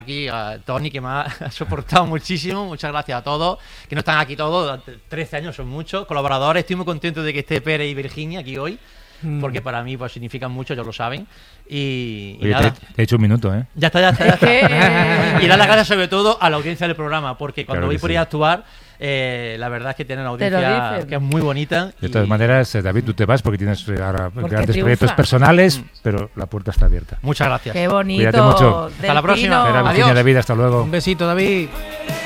Aquí a Tony, que me ha soportado muchísimo. Muchas gracias a todos, que no están aquí todos, 13 años son muchos colaboradores. Estoy muy contento de que esté Pere y Virginia aquí hoy, porque para mí pues significan mucho, ellos lo saben. Y Oye, nada. te he hecho un minuto, ¿eh? Ya está. Y dar las gracias sobre todo a la audiencia del programa, porque cuando voy por ahí a actuar, la verdad es que tienen una audiencia que es muy bonita. De todas maneras, David, tú te vas porque tienes ahora grandes proyectos personales, pero la puerta está abierta. Muchas gracias. Qué bonito. Cuídate mucho. Hasta la próxima. Virginia, David, hasta luego. Un besito, David.